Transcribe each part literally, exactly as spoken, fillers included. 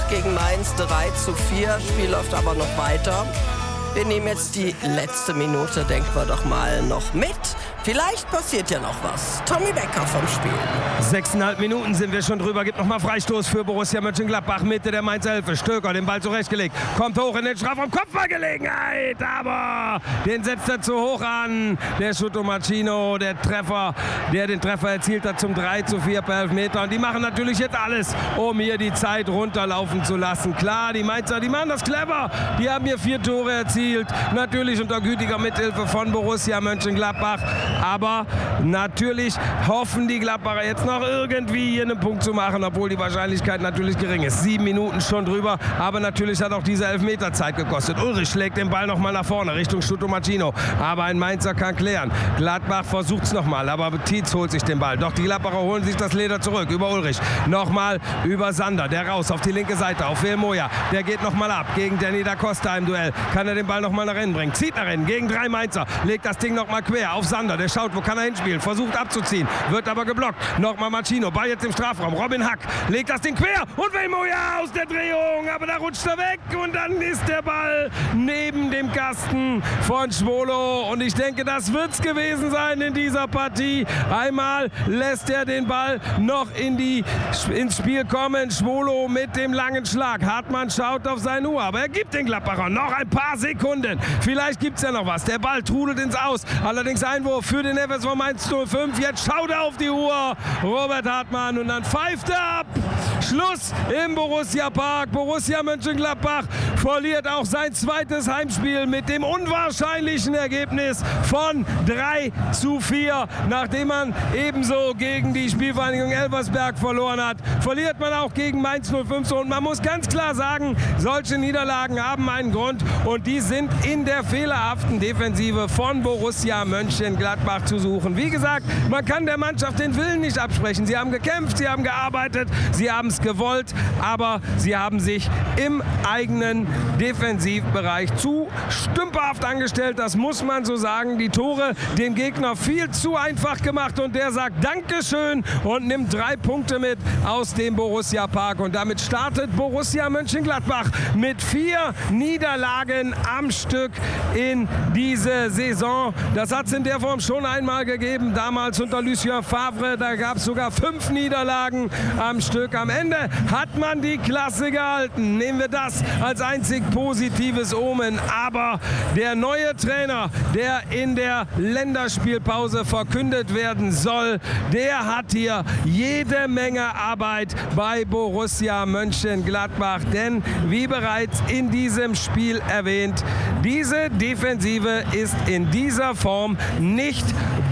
gegen Mainz drei zu vier. Spiel läuft aber noch weiter. Wir nehmen jetzt die letzte Minute, denken wir doch mal noch mit. Vielleicht passiert ja noch was. Tommy Becker vom Spiel. Sechseinhalb Minuten sind wir schon drüber. Gibt nochmal Freistoß für Borussia Mönchengladbach. Mitte der Mainzer Hälfte. Stöger den Ball zurechtgelegt. Kommt hoch in den Strafraum. Kopfballgelegenheit. Aber den setzt er zu hoch an. Der Schutomacino, der Treffer, der den Treffer erzielt hat zum drei zu vier per Elfmeter. Und die machen natürlich jetzt alles, um hier die Zeit runterlaufen zu lassen. Klar, die Mainzer, die machen das clever. Die haben hier vier Tore erzielt. Natürlich unter gütiger Mithilfe von Borussia Mönchengladbach. Aber natürlich hoffen die Gladbacher jetzt noch irgendwie hier einen Punkt zu machen, obwohl die Wahrscheinlichkeit natürlich gering ist. Sieben Minuten schon drüber, aber natürlich hat auch diese Elfmeter Zeit gekostet. Ulrich schlägt den Ball nochmal nach vorne Richtung Schutomacino, aber ein Mainzer kann klären. Gladbach versucht es nochmal, aber Tietz holt sich den Ball. Doch die Gladbacher holen sich das Leder zurück über Ulrich. Nochmal über Sander, der raus auf die linke Seite, auf Velmoja. Der geht nochmal ab gegen Danny da Costa im Duell. Kann er den Ball nochmal nach innen bringen. Zieht nach innen gegen drei Mainzer. Legt das Ding nochmal quer auf Sander. Der schaut, wo kann er hinspielen. Versucht abzuziehen. Wird aber geblockt. Nochmal Machino. Ball jetzt im Strafraum. Robin Hack legt das Ding quer. Und Velmoja aus der Drehung. Aber da rutscht er weg. Und dann ist der Ball neben dem Kasten von Schwolo. Und ich denke, das wird es gewesen sein in dieser Partie. Einmal lässt er den Ball noch in die, ins Spiel kommen. Schwolo mit dem langen Schlag. Hartmann schaut auf seine Uhr. Aber er gibt den Gladbachern noch ein paar Sekunden. Vielleicht gibt es ja noch was. Der Ball trudelt ins Aus. Allerdings Einwurf für den F S V Mainz null fünf. Jetzt schaut er auf die Uhr. Robert Hartmann und dann pfeift er ab. Schluss im Borussia Park. Borussia Mönchengladbach verliert auch sein zweites Heimspiel mit dem unwahrscheinlichen Ergebnis von drei zu vier. Nachdem man ebenso gegen die Spielvereinigung Elversberg verloren hat, verliert man auch gegen Mainz null fünf. Und man muss ganz klar sagen, solche Niederlagen haben einen Grund und die sind in der fehlerhaften Defensive von Borussia Mönchengladbach zu suchen. Wie gesagt, man kann der Mannschaft den Willen nicht absprechen. Sie haben gekämpft, sie haben gearbeitet, sie haben es gewollt, aber sie haben sich im eigenen Defensivbereich zu stümperhaft angestellt. Das muss man so sagen. Die Tore dem Gegner viel zu einfach gemacht und der sagt Dankeschön und nimmt drei Punkte mit aus dem Borussia Park. Und damit startet Borussia Mönchengladbach mit vier Niederlagen am Stück in diese Saison. Das hat es in der Form schon einmal gegeben, damals unter Lucien Favre. Da gab es sogar fünf Niederlagen am Stück. Am Ende hat man die Klasse gehalten. Nehmen wir das als einzig positives Omen. Aber der neue Trainer, der in der Länderspielpause verkündet werden soll, der hat hier jede Menge Arbeit bei Borussia Mönchengladbach. Denn wie bereits in diesem Spiel erwähnt, diese Defensive ist in dieser Form nicht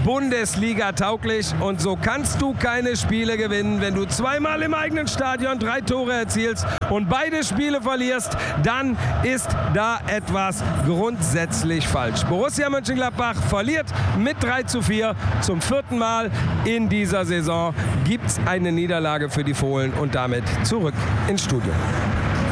Bundesliga-tauglich und so kannst du keine Spiele gewinnen. Wenn du zweimal im eigenen Stadion drei Tore erzielst und beide Spiele verlierst, dann ist da etwas grundsätzlich falsch. Borussia Mönchengladbach verliert mit drei zu vier. Zum vierten Mal in dieser Saison gibt es eine Niederlage für die Fohlen und damit zurück ins Studio.